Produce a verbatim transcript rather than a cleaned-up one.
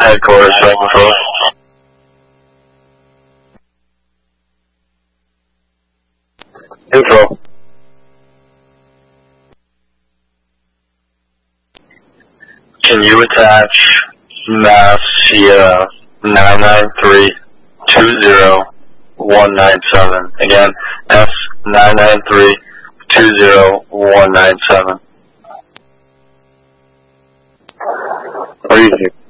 Headquarters, Flight Control. Control. Can you attach Mass Sierra nine nine three two zero one nine seven? Again, S nine nine three two zero one nine seven. Are you